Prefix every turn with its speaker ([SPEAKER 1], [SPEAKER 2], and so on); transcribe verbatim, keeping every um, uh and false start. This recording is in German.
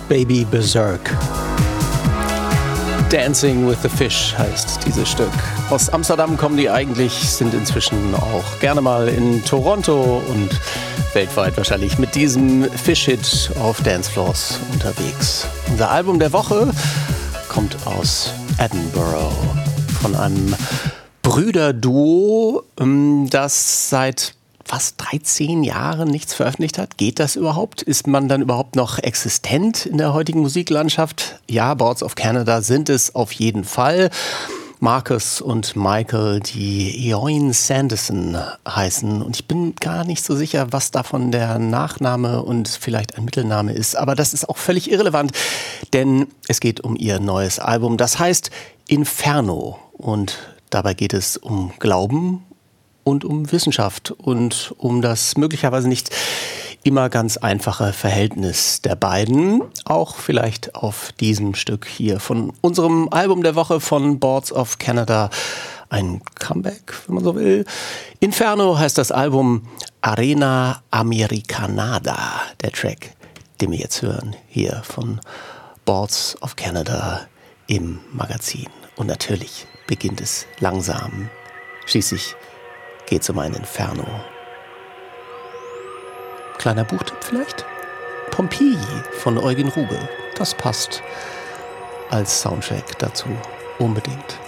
[SPEAKER 1] Baby Berserk. Dancing with the Fish heißt dieses Stück. Aus Amsterdam kommen die eigentlich, sind inzwischen auch gerne mal in Toronto und weltweit wahrscheinlich mit diesem Fish-Hit auf Dancefloors unterwegs. Unser Album der Woche kommt aus Edinburgh von einem Brüderduo, das seit fast dreizehn Jahren nichts veröffentlicht hat. Geht das überhaupt? Ist man dann überhaupt noch existent in der heutigen Musiklandschaft? Ja, Boards of Canada sind es auf jeden Fall. Marcus und Michael, die Eoin Sanderson heißen. Und ich bin gar nicht so sicher, was davon der Nachname und vielleicht ein Mittelname ist. Aber das ist auch völlig irrelevant, denn es geht um ihr neues Album. Das heißt Inferno. Und dabei geht es um Glauben und um Wissenschaft und um das möglicherweise nicht immer ganz einfache Verhältnis der beiden. Auch vielleicht auf diesem Stück hier von unserem Album der Woche von Boards of Canada. Ein Comeback, wenn man so will. Inferno heißt das Album, Arena Americanada, der Track, den wir jetzt hören, hier von Boards of Canada im Magazin. Und natürlich beginnt es langsam. Schließlich geht's um ein Inferno. Kleiner Buchtipp vielleicht? Pompeii von Eugen Ruge. Das passt als Soundtrack dazu unbedingt.